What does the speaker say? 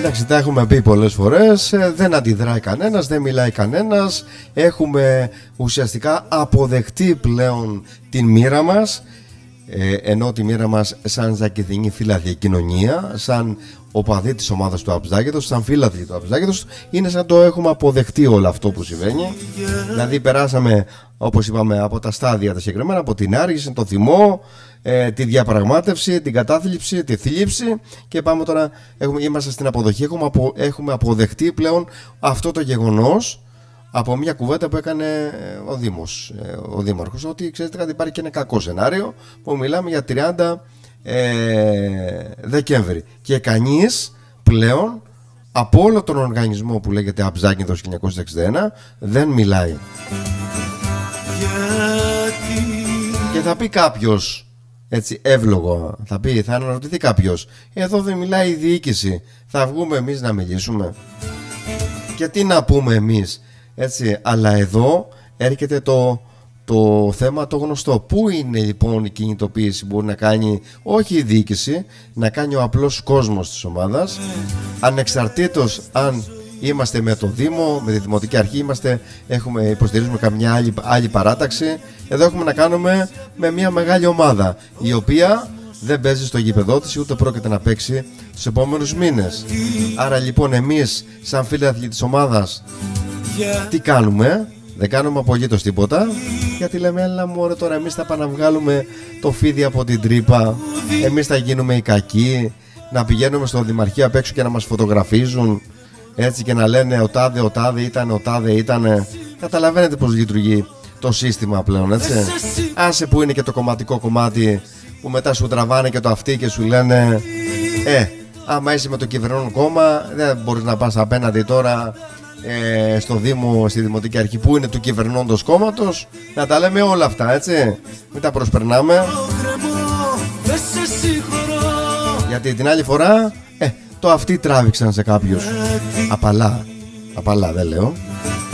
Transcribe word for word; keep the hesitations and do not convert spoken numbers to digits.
Εντάξει, τα έχουμε πει πολλές φορές, δεν αντιδράει κανένας, δεν μιλάει κανένας. Έχουμε ουσιαστικά αποδεχτεί πλέον την μοίρα μας, ε, ενώ τη μοίρα μας σαν ζακηθινή φύλαθη κοινωνία, σαν οπαδοί της ομάδας του Αψδάκητος, σαν φύλαθη του Αψδάκητος, είναι σαν το έχουμε αποδεχτεί όλο αυτό που συμβαίνει. Δηλαδή περάσαμε, όπως είπαμε, από τα στάδια τα συγκεκριμένα, από την άργηση, το θυμό, ε, τη διαπραγμάτευση, την κατάθλιψη, τη θλίψη, και πάμε τώρα, έχουμε, είμαστε στην αποδοχή. Έχουμε, απο, έχουμε αποδεχτεί πλέον αυτό το γεγονός από μια κουβέντα που έκανε ο Δήμος, ο Δήμαρχος, ότι ξέρετε κάτι, υπάρχει και ένα κακό σενάριο που μιλάμε για τριάντα ε, Δεκέμβρη, και κανείς πλέον από όλο τον οργανισμό που λέγεται Αψδάκητος χίλια εννιακόσια εξήντα ένα δεν μιλάει. Γιατί... Και θα πει κάποιος, έτσι εύλογο, θα πει, θα αναρωτηθεί κάποιος, εδώ δεν μιλάει η διοίκηση, θα βγούμε εμείς να μιλήσουμε? Και τι να πούμε εμείς, έτσι? Αλλά εδώ έρχεται το, το θέμα το γνωστό. Πού είναι λοιπόν η κινητοποίηση που μπορεί να κάνει όχι η διοίκηση, να κάνει ο απλός κόσμος της ομάδας, ανεξαρτήτως αν είμαστε με το Δήμο, με τη Δημοτική Αρχή, είμαστε, έχουμε, υποστηρίζουμε καμιά άλλη, άλλη παράταξη. Εδώ έχουμε να κάνουμε με μια μεγάλη ομάδα, η οποία δεν παίζει στο γήπεδό της, ούτε πρόκειται να παίξει τους επόμενους μήνες. Άρα λοιπόν εμείς σαν φίλοι της ομάδας τι κάνουμε? Δεν κάνουμε απολύτως τίποτα, γιατί λέμε, έλα μωρέ, τώρα εμείς θα πάμε να βγάλουμε το φίδι από την τρύπα, εμείς θα γίνουμε οι κακοί, να πηγαίνουμε στο Δημαρχείο απ' έξω και να μας φωτογραφίζουν, έτσι, και να λένε ο τάδε, ο τάδε ήταν, ο τάδε ήταν. Καταλαβαίνετε πως λειτουργεί το σύστημα πλέον, έτσι? Άσε που είναι και το κομματικό κομμάτι, που μετά σου τραβάνε και το αυτί και σου λένε, ε, άμα είσαι με το κυβερνών κόμμα, δεν μπορείς να πας απέναντι τώρα ε, στο Δήμο, στη Δημοτική Αρχή που είναι του κυβερνώντος κόμματος. Να τα λέμε όλα αυτά, έτσι, μην τα προσπερνάμε, γιατί την άλλη φορά ε, το αυτί τράβηξαν σε κάποιους. Απαλά, απαλά δεν λέω.